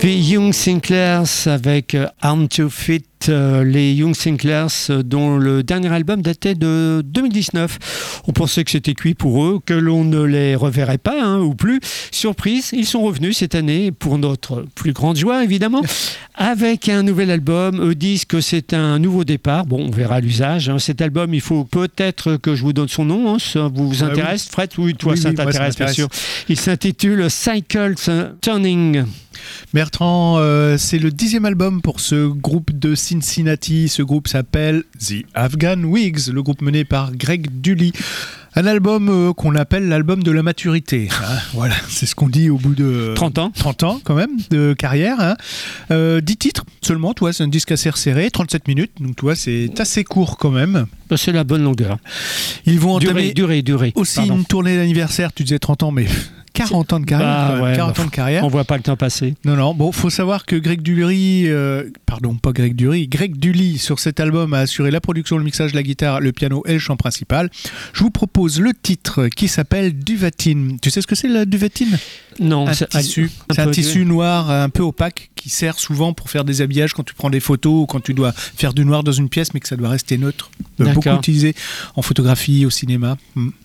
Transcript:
Puis Young Sinclairs avec Arm to Fit. Les Young Sinclairs dont le dernier album datait de 2019. On pensait que c'était cuit pour eux, que l'on ne les reverrait pas ou plus. Surprise, ils sont revenus cette année pour notre plus grande joie évidemment avec un nouvel album. Eux disent que c'est un nouveau départ. Bon, on verra l'usage. Cet album, il faut peut-être que je vous donne son nom. Ça vous intéresse, Fred? Oui, toi, ça t'intéresse bien sûr. Il s'intitule Cycles Turning. Bertrand, c'est le 10e album pour ce groupe de Cincinnati. Ce groupe s'appelle The Afghan Whigs, le groupe mené par Greg Dulli. Un album qu'on appelle l'album de la maturité. Voilà, c'est ce qu'on dit au bout de 30 ans. 30 ans quand même de carrière. 10 titres seulement, toi, c'est un disque assez resserré, 37 minutes, donc toi, c'est assez court quand même. C'est la bonne longueur. Ils vont entamer durée. aussi une tournée d'anniversaire, tu disais 30 ans, mais 40 ans de carrière. 40 ans de carrière. On voit pas le temps passer. Non. Bon, faut savoir que Greg Dulli, Greg Dulli sur cet album a assuré la production, le mixage, la guitare, le piano et le chant principal. Je vous propose le titre qui s'appelle Duvatine. Tu sais ce que c'est la duvatine? Non, c'est un tissu noir un peu opaque qui sert souvent pour faire des habillages quand tu prends des photos ou quand tu dois faire du noir dans une pièce mais que ça doit rester neutre. Beaucoup utilisé en photographie, au cinéma.